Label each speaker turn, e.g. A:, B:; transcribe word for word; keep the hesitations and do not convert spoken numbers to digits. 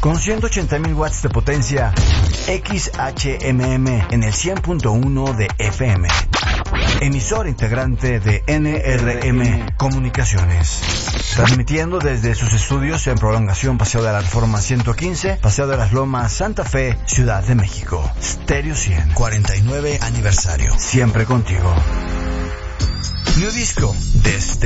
A: con ciento ochenta mil watts de potencia, X H M M en el cien punto uno de F M. Emisor integrante de N R M Comunicaciones. Transmitiendo desde sus estudios en Prolongación Paseo de la Reforma ciento quince, Paseo de las Lomas, Santa Fe, Ciudad de México. Stereo cien, cuarenta y nueve aniversario. Siempre contigo. New Disco de